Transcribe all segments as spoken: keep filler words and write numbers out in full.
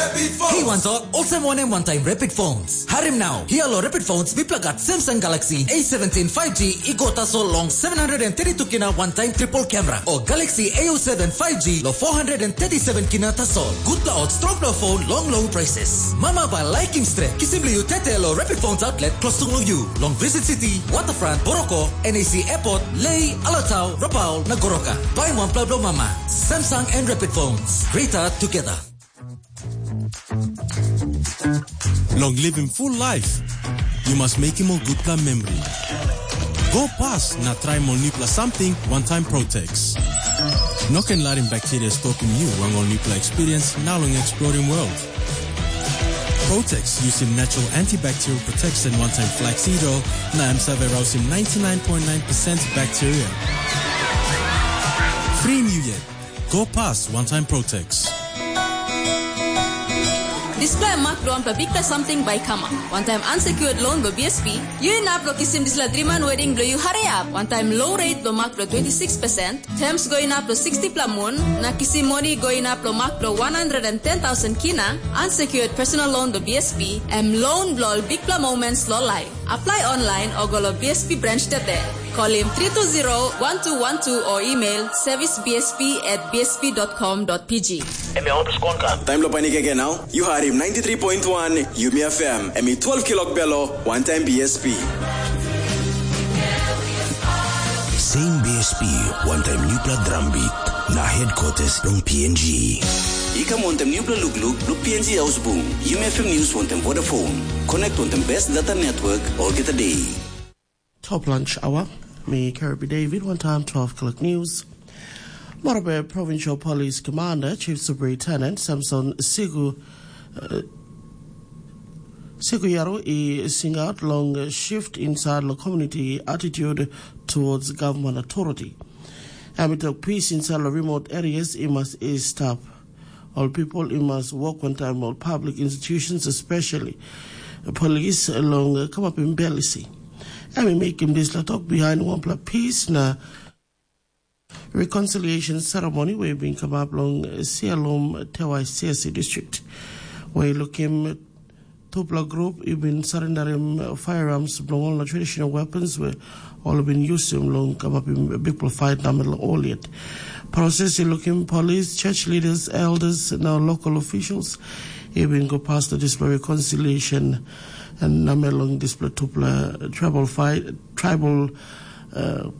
Rapid Phones. He wants all also one and one time Rapid Phones. Hurry now. Here are Rapid Phones. We plug at Samsung Galaxy A seventeen five G igota so long seven hundred thirty-two kina one time triple camera or Galaxy A oh seven five G lo four hundred thirty-seven kina tasol. Good cloud, strong no phone, long low prices. Mama by liking straight. Kisimli you tete lo Rapid Phones outlet close to you. Long Visit City, Waterfront, Boroko, N A C Airport, Lei, Alatau, Rapao, Nagoroka. Buy one Pablo Mama. Samsung and Rapid Phones. Greater together. Long living full life. You must make him a good plan memory. Go past na try more Nipla something one time Protex. No can let him bacteria stopping you when on Nipla experience now long exploring world. Protex using natural antibacterial protection one time flaxseed oil na am arousing ninety-nine point nine percent bacteria. Free new yet. Go past one time Protex. Display mark doon pabikta something by Kama. One time unsecured loan by B S P. You in up lo kisim disla dreaman wedding blow you hurry up. One time low rate lo mark lo twenty-six percent. Terms going up lo sixty plamon. Na kisim money going up lo mark lo one hundred ten thousand kina. Unsecured personal loan by B S P. M loan blow big pla moments lo live. Apply online or go lo B S P branch tete. Call him three two zero, one two one two or email servicebsp at bsp.com.pg. Emi on the ka. Time lo panic again now. You had him ninety-three point one Yumi F M. Emi twelve kilok bello one time B S P. Same B S P one time Nupla drumbeat na headquarters ng P N G. Ika montem Nupla luglug lu P N G house boom. Yumi F M News montem Vodafone. Connect on the best data network all get a day. Top lunch hour. Me, Kirby David, one time twelve o'clock news. Morobe Provincial Police Commander, Chief Superintendent Samson Sigu uh, Siguyaro is seeing out long shift inside the community attitude towards government authority. Amid peace inside the remote areas, it must stop. All people, it must work on time, all public institutions, especially police, along come up in Belize. And we make him this talk behind one plus peace na reconciliation ceremony where we come up along Sialom Tewai C S C district. Where look him Tupla group even surrendering firearms belong all the traditional weapons where all have been used to long come up in big fight number all yet. Process looking police, church leaders, elders, now local officials even go past the display reconciliation and namelong display tupla tribal fight tribal uh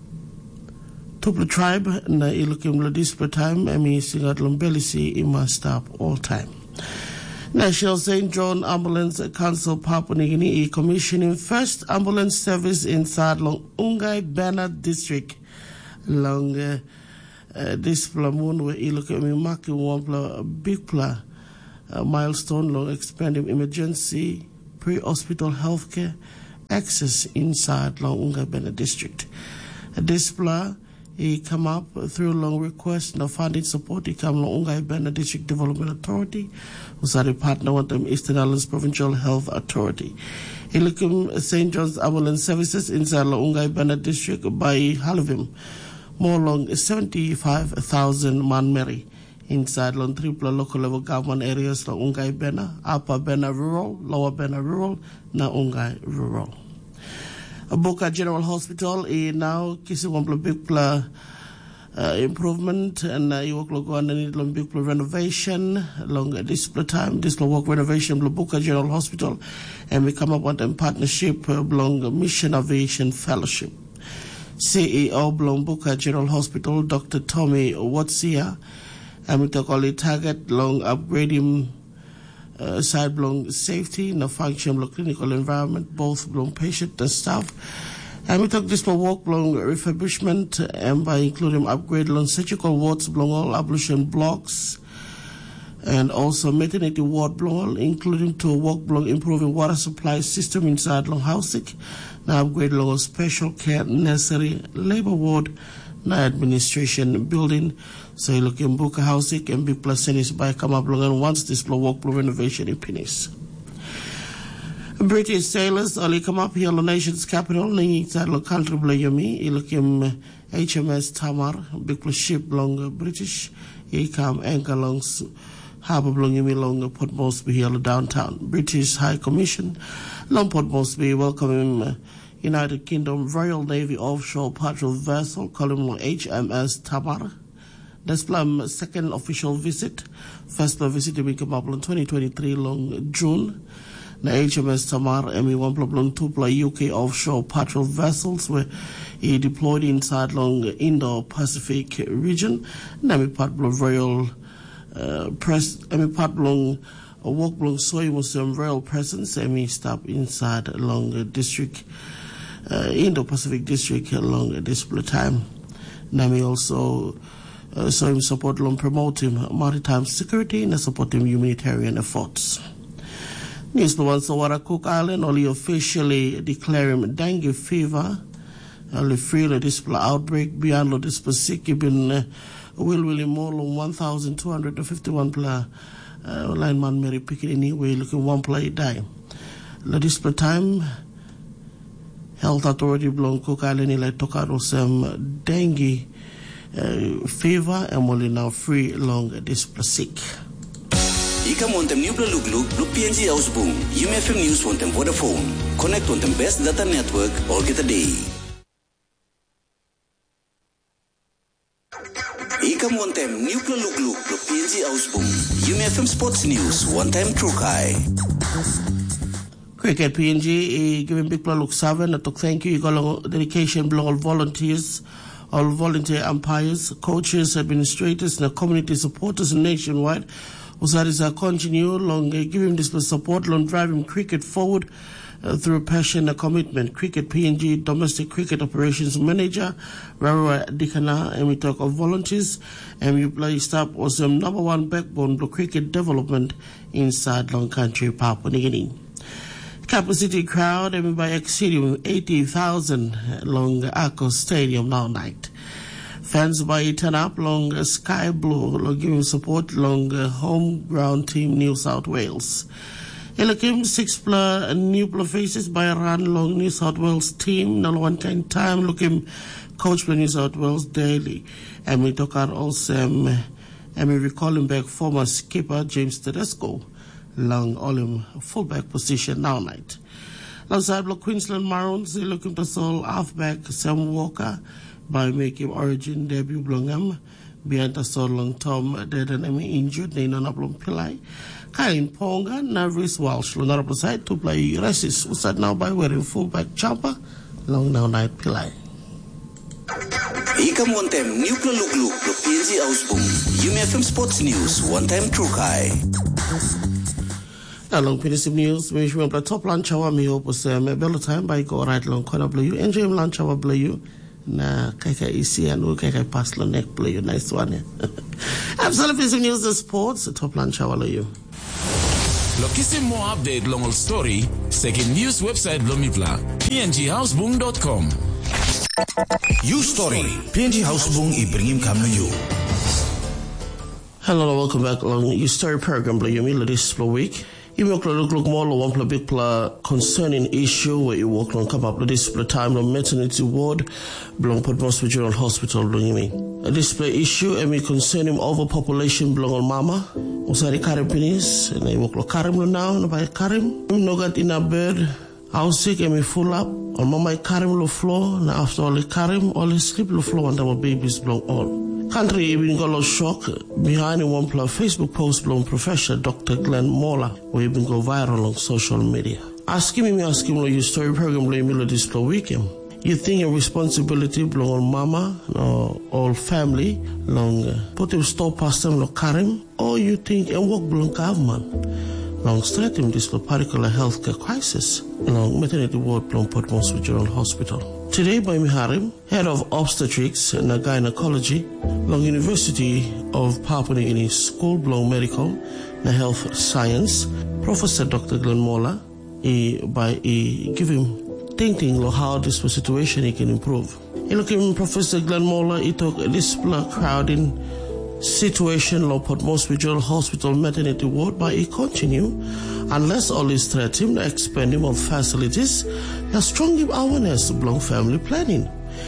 tupla tribe na ilukim la display time emi singat lombelisi it must stop all time. National Saint John Ambulance Council Papua New Guinea commissioning first ambulance service inside long Ungai Bena district long uh, uh, display moon where ilukim marking one big pla uh, milestone long expanding emergency pre-hospital healthcare access inside Launga Bena district. This plan he come up through long request no funding support. He come Launga Bena District Development Authority, who's a partner with the Eastern Islands Provincial Health Authority. He look Saint John's Ambulance Services inside Launga Bena district by Halavim, more long seventy-five thousand man Mary. Inside long triple local level government areas like Ungai Bena, Upper Bena Rural, Lower Bena Rural, na Ungai Rural. Boca General Hospital is now kissing one big uh, improvement and uh, you work on any big renovation long this time this work renovation Boca General Hospital and we come up with a partnership along Mission Aviation Fellowship. C E O Blong Boca General Hospital Doctor Tommy Watsia and we talk only target long upgrading uh, side belong safety and the function of clinical environment, both belong patient and staff. And we talk this for work belong refurbishment and by including upgrade long surgical wards belong all ablution blocks and also maternity ward belong including to work belong improving water supply system inside long housing. Now upgrade long special care nursery labor ward na administration building. So you look in Buka housing and big plus is by come up long once this blow work renovation in Penis. British sailors only come up here on the nation's capital, inside the country Blayami, you look in H M S Tamar, big plus ship long British, he come anchor long Harbour Blongimi long Port Moresby Hill downtown. British High Commission long Port Moresby welcome him United Kingdom Royal Navy offshore patrol vessel calling H M S Tamar. That's Plum second official visit. First visit to come up in twenty twenty-three long June. The H M S Tamar and we one problem two play U K offshore patrol vessels were he deployed inside long Indo-Pacific region. Nami part Royal uh, press Emi part long a walk long soy Muslim Royal presence and we stop inside along the district uh, Indo-Pacific district along this time. Nami also uh, saw him support long promoting maritime security and supporting humanitarian efforts. News the one Sawara Cook Island only officially declaring dengue fever. Only free the display outbreak beyond the display sick been uh, will really more than one thousand two hundred fifty-one player uh, lineman Mary Pickett anyway looking one play die. The display time health authority belong Cook Island like took out some dengue uh, fever and only now free long display sick. Ika montem new bla look look look P N G House Boom. U M F M News montem Vodafone. Connect on the best data network or get a day. Ika montem new bla look look look P N G House Boom. U M F M Sports News one time true high. Cricket P N G giving big bla look seven. I took thank you. You got a dedication below all volunteers. All volunteer umpires, coaches, administrators, and community supporters nationwide. Usarisa continue long uh, giving this support, long driving cricket forward uh, through passion and commitment. Cricket P N G Domestic Cricket Operations Manager, Rara Dikana, and we talk of volunteers, and we play staff was the number one backbone for cricket development inside Long Country, Papua New Guinea. Capacity crowd, and by exceeding eighty thousand long Arco Stadium now night. Fans by turn up long Sky Blue, long giving support long uh, home ground team New South Wales. Elakim six player new player faces by a run long New South Wales team. No one kind time looking coach for New South Wales daily. And we talk out also um, and we recalling back former skipper James Tedesco long all him fullback position now night. Outside block Queensland Maroons looking to solve halfback Sam Walker by making origin debut Blongam behind a so long Tom dead and injured they non ablong Pillai. Kain Ponga, Navis Walsh, Honorable side to play races who said now by wearing fullback chopper long now night Pillai. Ika montem new bla look look look P N G House Boom. U M F M Sports News one time true high. Along P D C News, we should play top lunch hour. Me hope was a bello time by go right long corner blue. Enjoy lunch hour blue. Na kaka isi anu kaka pass lo neck blue. Nice one. Absolutely P D C News and Sports. Top lunch hour blue. Lokisi more update long old story. Second news website Lomipla. P N G house boom dot com. You story. P N G House Boom I bring him come to you. Hello, welcome back along your story program. Blue. You mean this week. You look look look more one play big play concerning issue where you walk on come up with this time on maternity ward belong Port Moresby General Hospital belong me. A display issue and we concerning overpopulation belong on mama. Usari Karim penis and I walk look Karim now no by Karim. No got in a bed. House sick and me full up. On mama Karim lo floor and after all the Karim all the sleep lo floor and our babies belong all. Country even got a shock behind a one plus Facebook post blown Professor Doctor Glenn Mola, where been go viral on social media. Asking me, asking me, your story program, blame me this weekend. You think your responsibility belong on mama or all family, long put him stop past them, lo Karim, or you think and work belong government, long threatening this particular healthcare crisis, long maternity ward belong Port Moresby General Hospital. Today by Miharim, Head of Obstetrics and Gynecology, Long University of Papua New Guinea School, Long Medical, and Health Science, Professor Doctor Glenn Mola, e, by e, give him thinking lo how this situation he can improve. He look him Professor Glenn Mola, he took this crowding situation lo Port Moresby General Hospital maternity ward by he continue unless all is threatened expanding of facilities, a strong awareness of long family planning.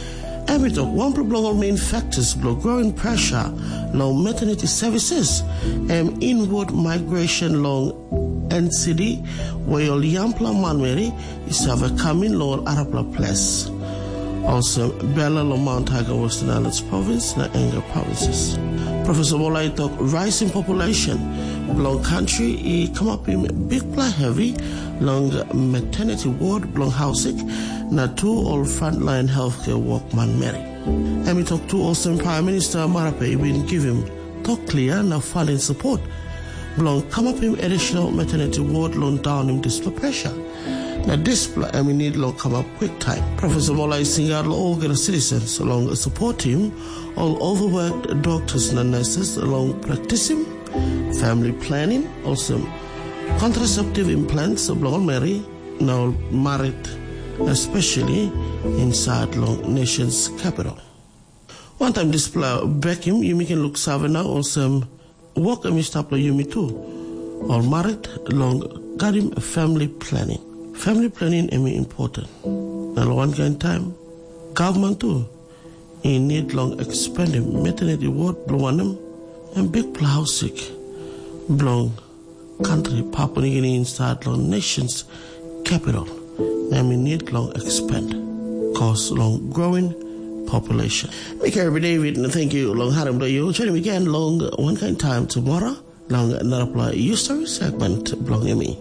Emitok, one of main factors blow growing pressure long maternity services and inward migration long N C D where Yampla Manmeri is have a coming long Arapla place. Also, Bella Lomount Tiger Western Islands Province and Enga provinces. Professor Bolai talk rising population. Long country, he come up in big play heavy, long maternity ward, long housing, na two all frontline healthcare workman Mary. And we talk to also Prime Minister Marape, been give him talk clear na funding support. Long come up in additional maternity ward, long down him display pressure. Now this I mean need long come up quick time. Professor Mola is singing out all the citizens along support him, all overworked doctors and nurses along practicing, family planning, also contraceptive implants of long Mary, now married, especially inside long nation's capital. One time display back him, you can look savana also work a mistapla you me too. All married long got him family planning. Family planning is important. Now, one kind time, government too, he need long expanding maternity ward, blowing and big plow sick, blong country, Papua New Guinea inside long nation's capital. And we need long expand, cause long growing population. Make every day with thank you, long Haram do you. Join me again long one kind time tomorrow, long another you story segment, blong me.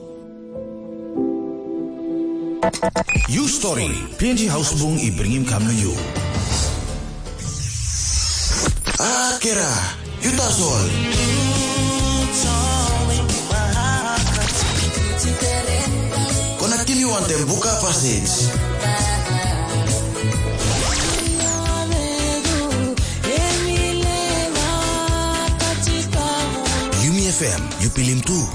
You Story, P N G Housebung i bring him come to you. Ah, Kera, you that's all. Connecting you on the Buka Passage. Yumi F M, you pilim too.